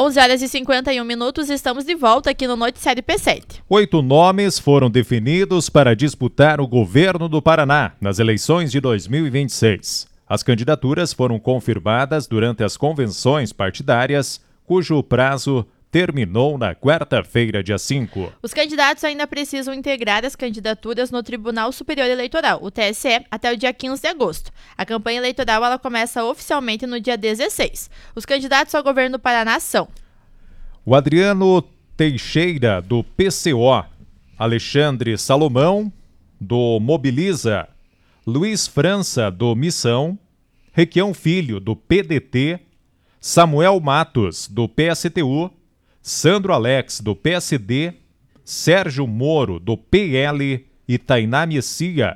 11 horas e 51 minutos, estamos de volta aqui no Noticiário P7. 8 nomes foram definidos para disputar o governo do Paraná nas eleições de 2026. As candidaturas foram confirmadas durante as convenções partidárias, cujo prazo terminou na quarta-feira, dia 5. Os candidatos ainda precisam integrar as candidaturas no Tribunal Superior Eleitoral, o TSE, até o dia 15 de agosto. A campanha eleitoral ela começa oficialmente no dia 16. Os candidatos ao governo do Paraná são o Adriano Teixeira, do PCO, Alexandre Salomão, do Mobiliza, Luiz França, do Missão, Requião Filho, do PDT, Samuel Matos, do PSTU, Sandro Alex, do PSD, Sérgio Moro, do PL e Tainá Messia,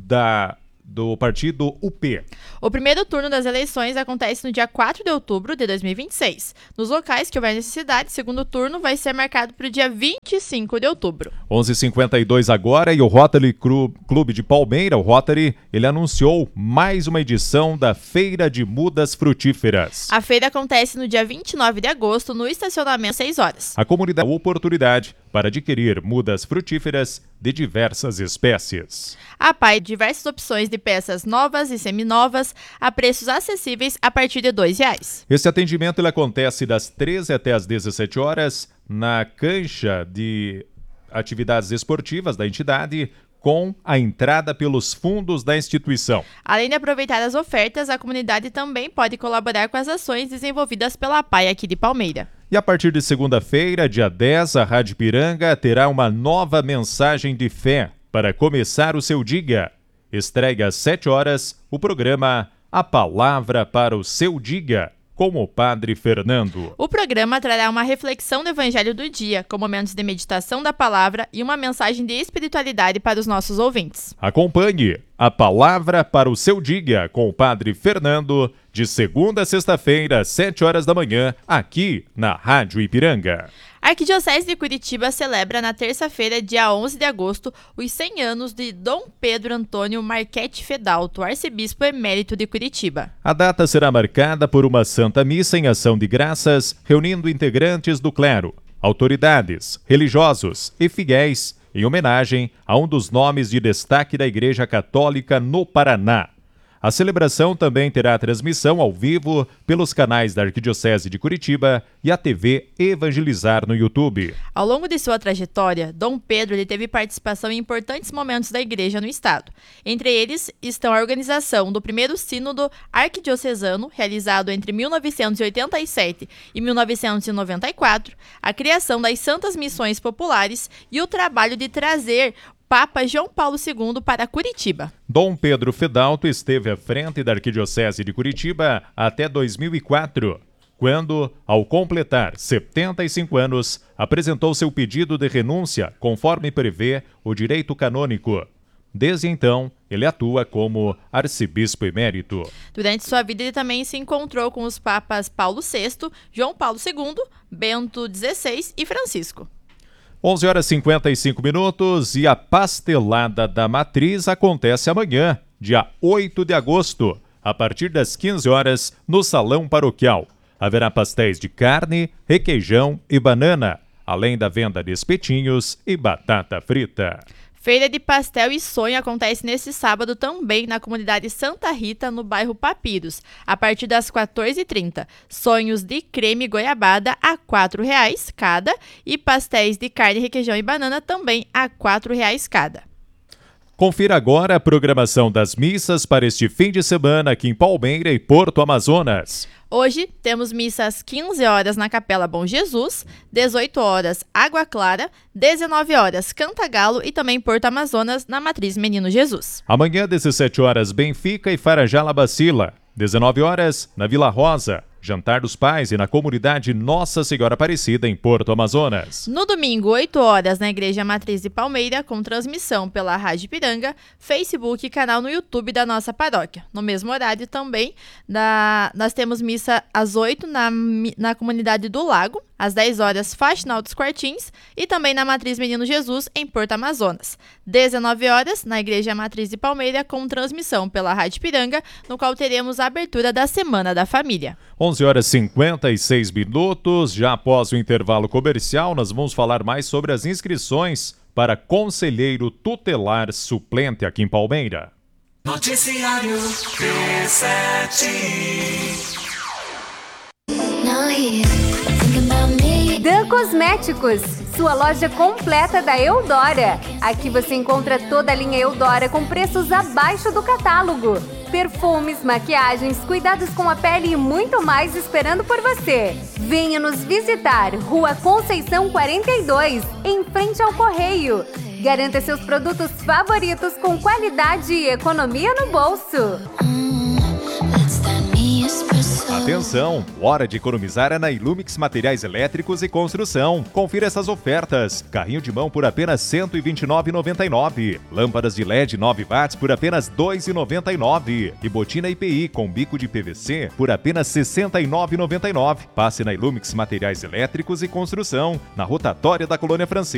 do partido UP. O primeiro turno das eleições acontece no dia 4 de outubro de 2026. Nos locais que houver necessidade, o segundo turno vai ser marcado para o dia 25 de outubro. 11h52 agora, e o Rotary Clube de Palmeira, o Rotary, ele anunciou mais uma edição da Feira de Mudas Frutíferas. A feira acontece no dia 29 de agosto, no estacionamento, às 6 horas. A comunidade tem a oportunidade para adquirir mudas frutíferas de diversas espécies. A PAI diversas opções de peças novas e seminovas a preços acessíveis a partir de R$2. Esse atendimento ele acontece das 13 até as 17 horas na cancha de atividades esportivas da entidade, com a entrada pelos fundos da instituição. Além de aproveitar as ofertas, a comunidade também pode colaborar com as ações desenvolvidas pela PAI aqui de Palmeira. E a partir de segunda-feira, dia 10, a Rádio Ipiranga terá uma nova mensagem de fé para começar o seu dia. Estreia às 7 horas o programa A Palavra para o Seu Dia, com o Padre Fernando. O programa trará uma reflexão do Evangelho do dia, com momentos de meditação da palavra e uma mensagem de espiritualidade para os nossos ouvintes. Acompanhe A Palavra para o Seu Dia, com o Padre Fernando, de segunda a sexta-feira, às 7 horas da manhã, aqui na Rádio Ipiranga. A Arquidiocese de Curitiba celebra na terça-feira, dia 11 de agosto, os 100 anos de Dom Pedro Antônio Marchetti Fedalto, arcebispo emérito de Curitiba. A data será marcada por uma Santa Missa em ação de graças, reunindo integrantes do clero, autoridades, religiosos e fiéis, em homenagem a um dos nomes de destaque da Igreja Católica no Paraná. A celebração também terá transmissão ao vivo pelos canais da Arquidiocese de Curitiba e a TV Evangelizar no YouTube. Ao longo de sua trajetória, Dom Pedro teve participação em importantes momentos da Igreja no Estado. Entre eles estão a organização do primeiro Sínodo Arquidiocesano, realizado entre 1987 e 1994, a criação das Santas Missões Populares e o trabalho de trazer Papa João Paulo II para Curitiba. Dom Pedro Fedalto esteve à frente da Arquidiocese de Curitiba até 2004, quando, ao completar 75 anos, apresentou seu pedido de renúncia, conforme prevê o direito canônico. Desde então, ele atua como arcebispo emérito. Durante sua vida, ele também se encontrou com os papas Paulo VI, João Paulo II, Bento XVI e Francisco. 11 horas e 55 minutos, e a Pastelada da Matriz acontece amanhã, dia 8 de agosto, a partir das 15 horas, no Salão Paroquial. Haverá pastéis de carne, requeijão e banana, além da venda de espetinhos e batata frita. Feira de Pastel e Sonho acontece neste sábado também na comunidade Santa Rita, no bairro Papiros, a partir das 14h30. Sonhos de creme goiabada a R$ 4,00 cada e pastéis de carne, requeijão e banana também a R$ 4,00 cada. Confira agora a programação das missas para este fim de semana aqui em Palmeira e Porto Amazonas. Hoje temos missa às 15 horas na Capela Bom Jesus, 18 horas Água Clara, 19 horas Cantagalo e também Porto Amazonas na Matriz Menino Jesus. Amanhã, 17 horas, Benfica e Farajá La Bacila. 19 horas na Vila Rosa, Jantar dos Pais e na comunidade Nossa Senhora Aparecida em Porto Amazonas. No domingo, 8 horas na Igreja Matriz de Palmeira, com transmissão pela Rádio Ipiranga, Facebook e canal no YouTube da nossa paróquia. No mesmo horário também, nós temos missa às 8 na comunidade do Lago Às 10 horas, Faxinal dos Quartins e também na Matriz Menino Jesus, em Porto Amazonas. 19 horas, na Igreja Matriz de Palmeira, com transmissão pela Rádio Piranga, no qual teremos a abertura da Semana da Família. 11 horas e 56 minutos. Já após o intervalo comercial, nós vamos falar mais sobre as inscrições para Conselheiro Tutelar Suplente aqui em Palmeira. Noticiário P7. Dan Cosméticos, sua loja completa da Eudora. Aqui você encontra toda a linha Eudora com preços abaixo do catálogo. Perfumes, maquiagens, cuidados com a pele e muito mais esperando por você. Venha nos visitar, Rua Conceição 42, em frente ao Correio. Garanta seus produtos favoritos com qualidade e economia no bolso. Atenção, hora de economizar é na Ilumix Materiais Elétricos e Construção. Confira essas ofertas. Carrinho de mão por apenas R$ 129,99. Lâmpadas de LED 9 watts por apenas R$ 2,99. E botina IPI com bico de PVC por apenas R$ 69,99. Passe na Ilumix Materiais Elétricos e Construção, na rotatória da Colônia Francesa.